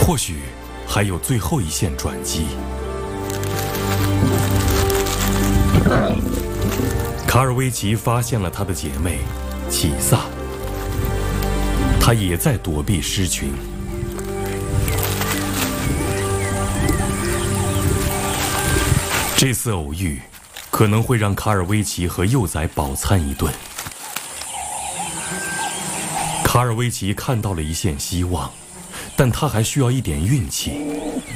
或许还有最后一线转机。卡尔维奇发现了他的姐妹启萨，她也在躲避狮群。这次偶遇可能会让卡尔维奇和幼崽饱餐一顿。卡尔维奇看到了一线希望，但他还需要一点运气。